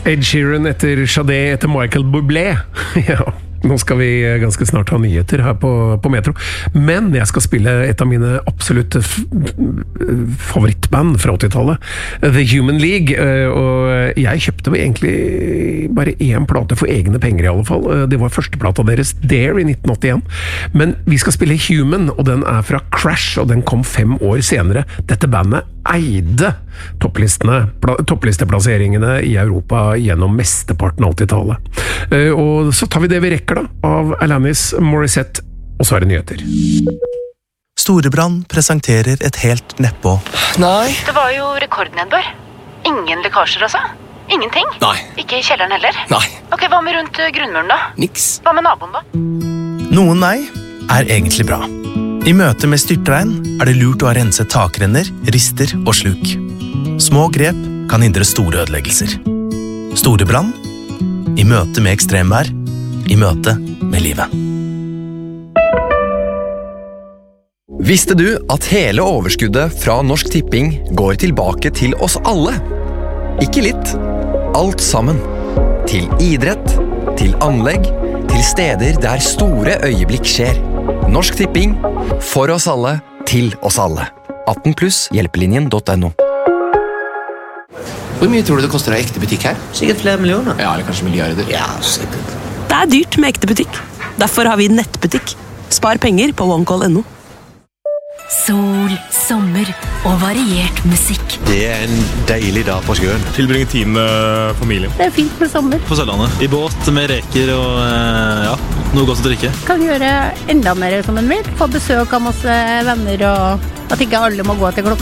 Ed Sheeran etter Sade etter Michael Bublé. Ja, nå skal vi ganske snart ha nyheter her på Metro. Men jeg skal spille et av mine absolutte favorittband fra 80-tallet. The Human League. Og jeg kjøpte egentlig bare én plate for egne penger i alle fall. Det var førsteplata deres, Dare, i 1981. Men vi skal spille Human, og den er fra Crash, og den kom 5 år senere. Dette bandet eide topplisteplasseringene i Europa gjennom mesteparten av 80-tallet. Og så tar vi det vi rekker da, av Alanis Morissette, og så er det nyheter. Storebrand presenterer et helt nedpå. Nei. Det var jo rekordnedbør. Ingen lekkasjer altså? Ingenting? Nei. Ikke i kjelleren heller? Nei. Ok, hva med rundt grunnmuren da? Niks. Hva med naboen da? Noen nei er egentlig bra. I møte med styrtregn er det lurt å ha renset takrenner, rister og sluk. Små grep kan hindre store ødeleggelser. Storebrand. I møte med ekstremvær. I møte med livet. Visste du at hele overskuddet fra Norsk Tipping går tilbake til oss alle? Ikke litt. Alt sammen. Til idrett, til anlegg, til steder der store øyeblikk skjer. Norsk Tipping. For oss alle, til oss alle. 18+ hjelpelinjen.no. Hvor mye tror du det koster å ha ekte butikk her? Sikkert flere millioner. Ja, eller kanskje milliarder. Ja, sikkert. Det er dyrt med ekte butikk. Derfor har vi nettbutikk. Spar penger på OneCall.no. Sol, sommer og variert musikk. Det er en deilig dag på sjøen. Tilbringe tid med familien. Det er fint med sommer. På Sørlandet. I båt med reker og noe godt å drikke. Kan gjøre enda mer som en vil. Få besøk av masse venner og at ikke alle må gå til